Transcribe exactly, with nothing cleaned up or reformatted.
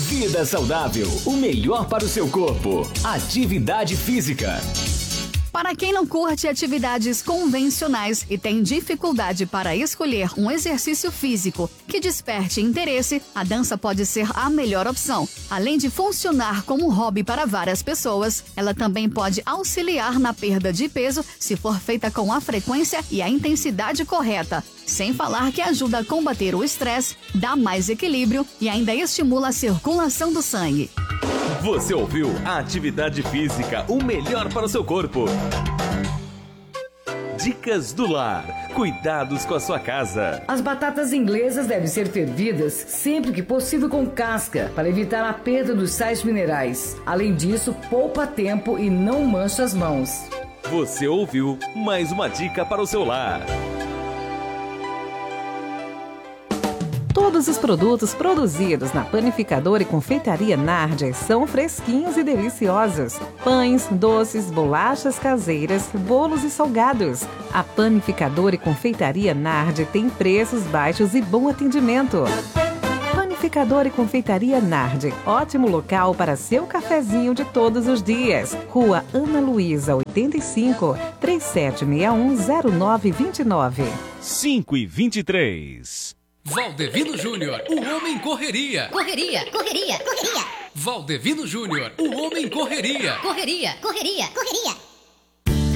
Vida saudável, o melhor para o seu corpo. Atividade física. Para quem não curte atividades convencionais e tem dificuldade para escolher um exercício físico que desperte interesse, a dança pode ser a melhor opção. Além de funcionar como hobby para várias pessoas, ela também pode auxiliar na perda de peso se for feita com a frequência e a intensidade correta. Sem falar que ajuda a combater o estresse, dá mais equilíbrio e ainda estimula a circulação do sangue. Você ouviu a Atividade Física, o melhor para o seu corpo. Dicas do lar. Cuidados com a sua casa. As batatas inglesas devem ser fervidas sempre que possível com casca, para evitar a perda dos sais minerais. Além disso, poupa tempo e não mancha as mãos. Você ouviu mais uma dica para o seu lar. Todos os produtos produzidos na Panificadora e Confeitaria Nardi são fresquinhos e deliciosos. Pães, doces, bolachas caseiras, bolos e salgados. A Panificadora e Confeitaria Nardi tem preços baixos e bom atendimento. Panificadora e Confeitaria Nardi, ótimo local para seu cafezinho de todos os dias. Rua Ana Luísa, oitenta e cinco, três sete seis um, zero nove dois nove. cinco e vinte e três. Valdevino Júnior, o homem correria. Correria, correria, correria. Valdevino Júnior, o homem correria. Correria, correria, correria.